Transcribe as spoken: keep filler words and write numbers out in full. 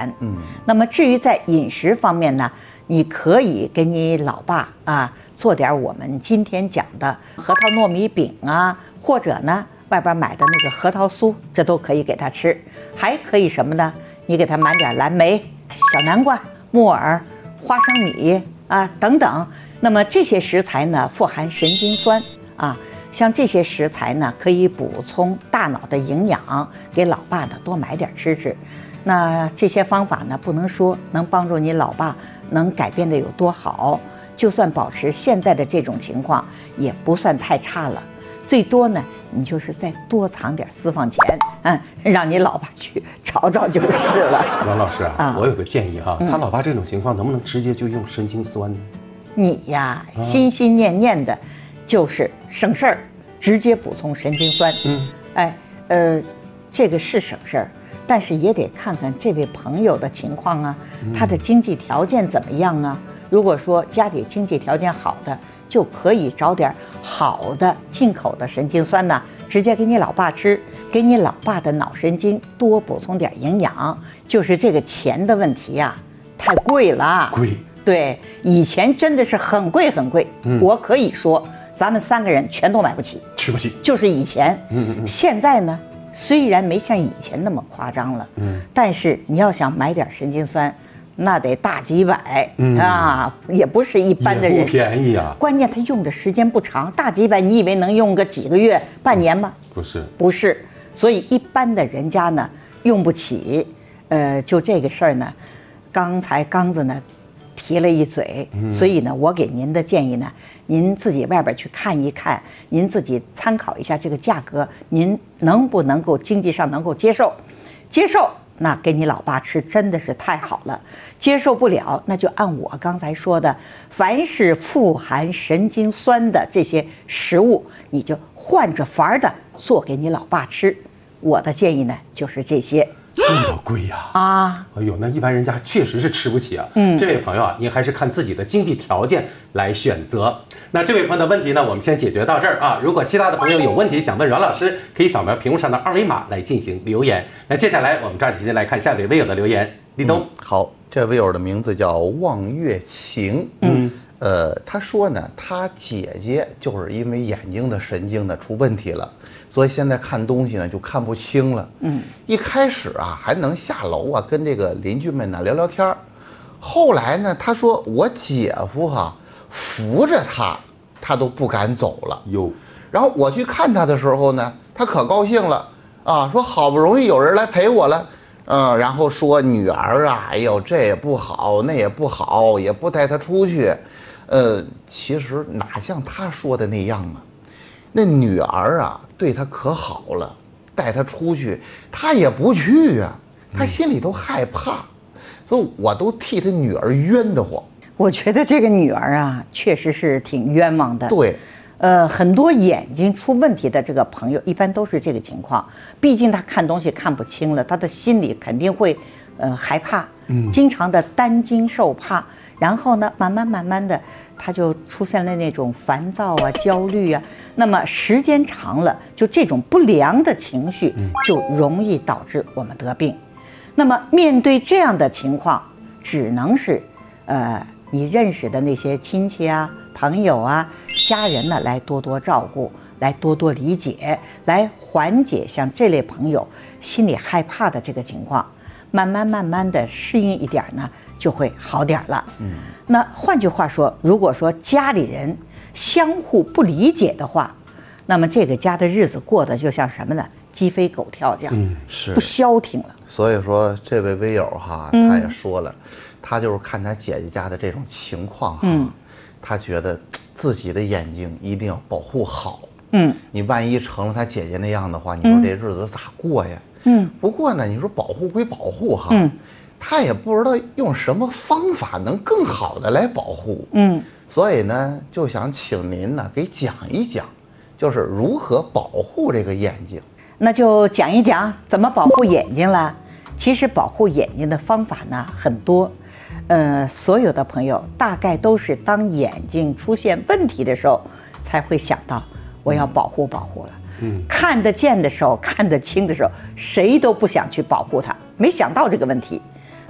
嗯， 那么至于在饮食方面呢，你可以给你老爸啊做点我们今天讲的核桃糯米饼啊，或者呢外边买的那个核桃酥，这都可以给他吃。还可以什么呢？你给他买点蓝莓、小南瓜、木耳、花生米啊等等。那么这些食材呢，富含神经酸啊。像这些食材呢，可以补充大脑的营养，给老爸呢多买点吃吃。那这些方法呢，不能说能帮助你老爸能改变的有多好，就算保持现在的这种情况，也不算太差了。最多呢，你就是再多藏点私房钱，嗯，让你老爸去找找就是了。 王老师啊，啊我有个建议哈、啊，他老爸这种情况能不能直接就用神经酸呢？ 你呀，心心念念的。就是省事儿，直接补充神经酸。 嗯， 哎，呃，这个是省事儿，但是也得看看这位朋友的情况啊，他的经济条件怎么样啊？如果说家里经济条件好的，就可以找点好的进口的神经酸呢，直接给你老爸吃，给你老爸的脑神经多补充点营养。就是这个钱的问题呀、啊，太贵了， 贵。 对，以前真的是很贵很贵，嗯、我可以说。咱们三个人全都买不起， 吃不起， 就是以前。 嗯嗯嗯。 现在呢，虽然没像以前那么夸张了， 嗯， 但是你要想买点神经酸，那得大几百、 嗯、 啊，也不是一般的人。 也不便宜啊。 关键它用的时间不长，大几百，你以为能用个几个月、半年吗？ 不是， 不是。所以一般的人家呢，用不起。呃，就这个事儿呢，刚才刚子呢。提了一嘴，所以呢，我给您的建议呢，您自己外边去看一看，您自己参考一下这个价格，您能不能够经济上能够接受？接受，那给你老爸吃真的是太好了；接受不了，那就按我刚才说的，凡是富含神经酸的这些食物，你就换着法儿的做给你老爸吃。我的建议呢，就是这些。 这么贵呀！ 啊， 哎呦，那一般人家确实是吃不起啊。 嗯， 这位朋友啊，您还是看自己的经济条件来选择。那这位朋友的问题呢，我们先解决到这儿啊。如果其他的朋友有问题想问阮老师，可以扫描屏幕上的二维码来进行留言。那接下来我们抓紧时间来看下一位微友的留言。立冬、嗯， 好，这位友的名字叫望月晴。 嗯。 呃，他说呢，他姐姐就是因为眼睛的神经呢出问题了，所以现在看东西呢就看不清了。 嗯， 一开始啊还能下楼啊跟这个邻居们呢聊聊天，后来呢他说我姐夫哈、啊、扶着他，他都不敢走了。 哟， 然后我去看他的时候呢，他可高兴了啊，说好不容易有人来陪我了。嗯，然后说女儿啊，哎呦这也不好，那也不好，也不带他出去。呃，其实哪像他说的那样啊？那女儿啊，对他可好了，带他出去，他也不去啊，他心里都害怕，所以我都替他女儿冤得慌。 我觉得这个女儿啊，确实是挺冤枉的。 对， 呃，很多眼睛出问题的这个朋友，一般都是这个情况。毕竟他看东西看不清了，他的心里肯定会，呃，害怕，嗯，经常的担惊受怕。然后呢，慢慢慢慢的，他就出现了那种烦躁啊、焦虑啊。那么时间长了，就这种不良的情绪就容易导致我们得病。那么面对这样的情况，只能是，呃，你认识的那些亲戚啊、朋友啊、家人呢，来多多照顾，来多多理解，来缓解像这类朋友心里害怕的这个情况。慢慢慢慢的适应一点呢，就会好点了。嗯，那换句话说，如果说家里人相互不理解的话，那么这个家的日子过得就像什么呢？鸡飞狗跳这样， 嗯， 是不消停了。 所以说，这位微友哈，他也说了，嗯、他就是看他姐姐家的这种情况哈， 嗯、 他觉得自己的眼睛一定要保护好。 嗯， 你万一成了他姐姐那样的话，你说这日子咋过呀？ 嗯， 不过呢，你说保护归保护哈， 嗯， 他也不知道用什么方法能更好的来保护， 嗯， 所以呢，就想请您呢给讲一讲，就是如何保护这个眼睛。 那就讲一讲怎么保护眼睛了。其实保护眼睛的方法呢很多，呃，所有的朋友大概都是当眼睛出现问题的时候，才会想到我要保护保护了。嗯，看得见的时候，看得清的时候，谁都不想去保护它，没想到这个问题。